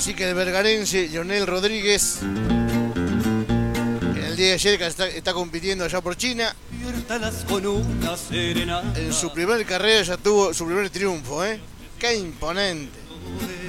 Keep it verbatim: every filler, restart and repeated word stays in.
Así que el vergarense Leonel Rodríguez, en el día de ayer está, está compitiendo allá por China. En su primer carrera ya tuvo su primer triunfo, ¿eh? ¡Qué imponente!